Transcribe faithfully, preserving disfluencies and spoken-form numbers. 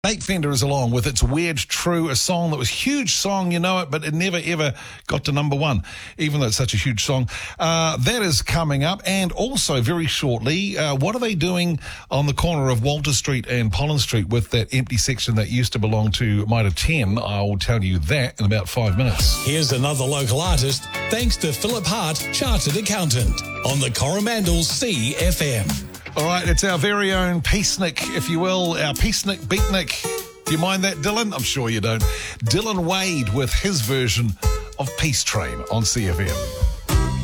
Nate Fender is along with It's Weird True, a song that was a huge song, you know it, but it never ever got to number one, even though it's such a huge song. Uh, that is coming up, and also very shortly, uh, what are they doing on the corner of Walter Street and Pollen Street with that empty section that used to belong to Mitre ten? I'll tell you that in about five minutes. Here's another local artist, thanks to Philip Hart, Chartered Accountant, on the Coromandel C F M. All right, it's our very own Peacenik, if you will, our Peacenik Beatnik. Do you mind that, Dylan? I'm sure you don't. Dylan Wade with his version of Peace Train on C F M.